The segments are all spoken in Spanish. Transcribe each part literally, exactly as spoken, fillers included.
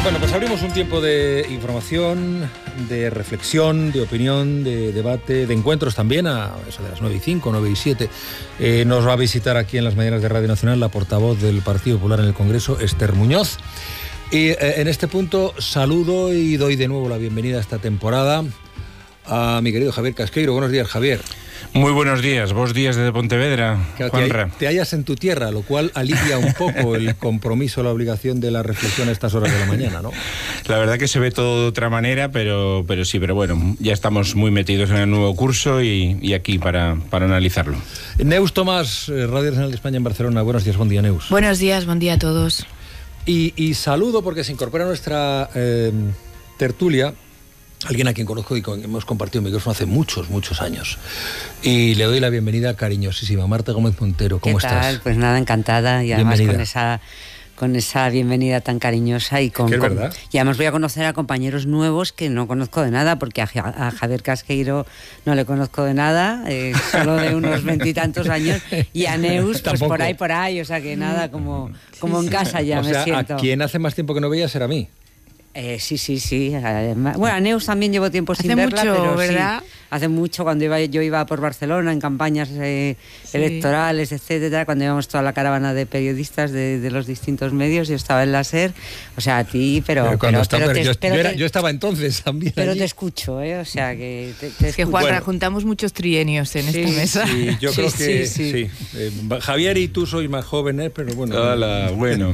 Bueno, pues abrimos un tiempo de información, de reflexión, de opinión, de debate, de encuentros también, a eso de las nueve y cinco, nueve y siete. Eh, nos va a visitar aquí en las mañanas de Radio Nacional la portavoz del Partido Popular en el Congreso, Esther Muñoz. Y eh, en este punto saludo y doy de nuevo la bienvenida a esta temporada a mi querido Javier Casqueiro. Buenos días, Javier. Muy buenos días, vos días desde Pontevedra, claro, Juanra. Te, te hallas en tu tierra, lo cual alivia un poco el compromiso, la obligación de la reflexión a estas horas de la mañana, ¿no? La verdad que se ve todo de otra manera, pero, pero sí, pero bueno, ya estamos muy metidos en el nuevo curso y, y aquí para, para analizarlo. Neus Tomás, Radio Nacional de España en Barcelona. Buenos días, buen día, Neus. Buenos días, buen día a todos. Y, y saludo porque se incorpora a nuestra eh, tertulia alguien a quien conozco y con, hemos compartido micrófono hace muchos, muchos años. Y le doy la bienvenida cariñosísima. Marta Gómez Montero, ¿cómo ¿Qué tal? estás? Pues nada, encantada. Y además bienvenida. con esa, con esa bienvenida tan cariñosa. Y, con, ¿Qué es con, verdad? y además voy a conocer a compañeros nuevos que no conozco de nada, porque a, a Javier Casqueiro no le conozco de nada, eh, solo de unos veintitantos años. Y a Neus, pues por ahí, por ahí. O sea que nada, como, como en casa ya o me sea, siento. a quien hace más tiempo que no veía será a mí. Eh, sí, sí, sí. Además, bueno, a Neus también llevo tiempo sin hace verla, mucho, pero ¿verdad? sí. Hace mucho, cuando iba, yo iba por Barcelona en campañas eh, sí. electorales, etcétera, cuando íbamos toda la caravana de periodistas de, de los distintos medios, yo estaba en la SER, o sea, a ti, pero... Pero cuando pero, estaba, pero pero te, yo, pero yo, era, te, yo estaba entonces también Pero allí. te escucho, ¿eh? O sea, que te, te Es que, Juanra, bueno, juntamos muchos trienios en sí, esta mesa. Sí, yo Sí, creo que sí, sí. sí. Eh, Javier y tú sois más jóvenes, pero bueno. Hola, bueno.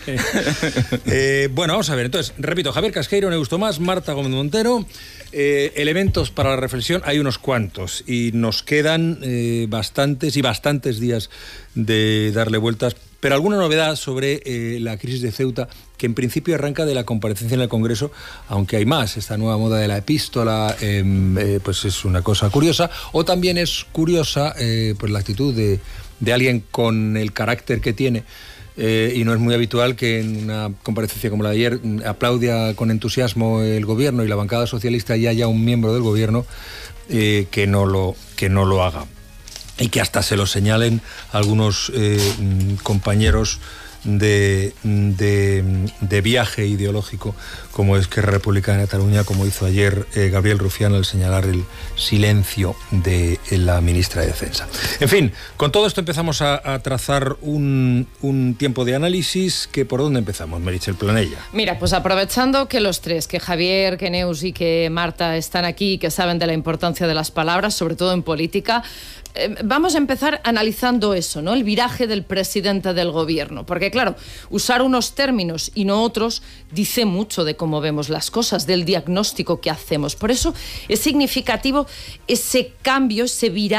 eh, bueno, vamos a ver. Entonces, repito, Javier Casqueiro, Neus Tomás, Marta Gómez Montero. Eh, elementos para la reflexión hay unos cuantos y nos quedan eh, bastantes y bastantes días de darle vueltas, pero alguna novedad sobre eh, la crisis de Ceuta, que en principio arranca de la comparecencia en el Congreso, aunque hay más. Esta nueva moda de la epístola eh, eh, pues es una cosa curiosa, o también es curiosa eh, pues la actitud de, de alguien con el carácter que tiene. Eh, y no es muy habitual que en una comparecencia como la de ayer aplauda con entusiasmo el gobierno y la bancada socialista y haya un miembro del gobierno eh, que, no lo, que no lo haga. Y que hasta se lo señalen algunos eh, compañeros de, de, de viaje ideológico, como es que República de Cataluña, como hizo ayer eh, Gabriel Rufián al señalar el silencio de la ministra de Defensa. En fin, con todo esto empezamos a, a trazar un, un tiempo de análisis. Que ¿por dónde empezamos, Meritxell Planella? Mira, pues aprovechando que los tres, que Javier, que Neus y que Marta están aquí y que saben de la importancia de las palabras, sobre todo en política, eh, vamos a empezar analizando eso, ¿no? El viraje del presidente del gobierno. Porque claro, usar unos términos y no otros dice mucho de cómo vemos las cosas, del diagnóstico que hacemos. Por eso es significativo ese cambio, ese viraje